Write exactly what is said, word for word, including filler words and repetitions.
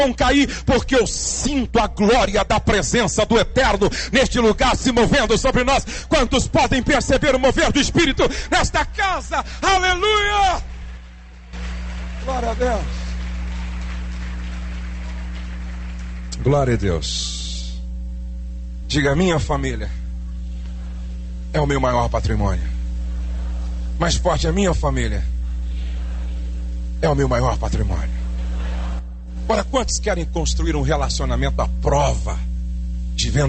vão cair, porque eu sinto a glória da presença do Eterno neste lugar se movendo sobre nós. Quantos podem perceber o mover do Espírito nesta casa? Aleluia! Glória a Deus. Glória a Deus. Diga: minha família é o meu maior patrimônio. Mais forte, a minha família é o meu maior patrimônio. Ora, quantos querem construir um relacionamento à prova de venda?